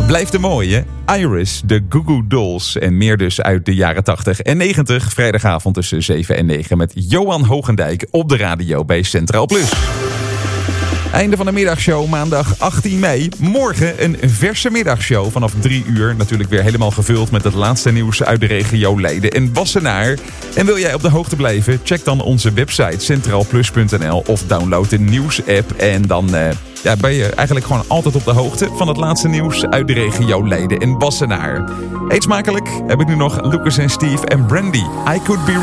Blijft de mooie. Iris, de Goo Goo Dolls en meer dus uit de jaren 80 en 90. Vrijdagavond tussen 7 en 9 met Johan Hoogendijk op de radio bij Centraal Plus. Einde van de middagshow, maandag 18 mei. Morgen een verse middagshow vanaf 3 uur. Natuurlijk weer helemaal gevuld met het laatste nieuws uit de regio Leiden en Wassenaar. En wil jij op de hoogte blijven? Check dan onze website centraalplus.nl of download de nieuwsapp. En dan ben je eigenlijk gewoon altijd op de hoogte van het laatste nieuws uit de regio Leiden en Wassenaar. Eet smakelijk. Heb ik nu nog Lucas en Steve en Brandy. I Could Be